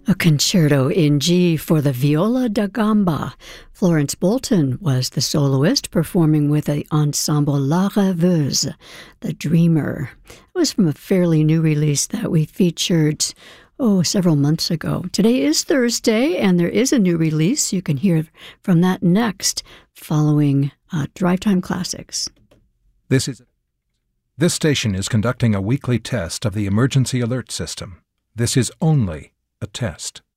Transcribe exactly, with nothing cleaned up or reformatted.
A concerto in G for the viola da gamba. Florence Bolton was the soloist, performing with the ensemble La Rêveuse, The Dreamer. It was from a fairly new release that we featured, oh, several months ago. Today is Thursday, and there is a new release. You can hear from that next, following uh, Drive Time Classics. This is This station is conducting a weekly test of the emergency alert system. This is only a test.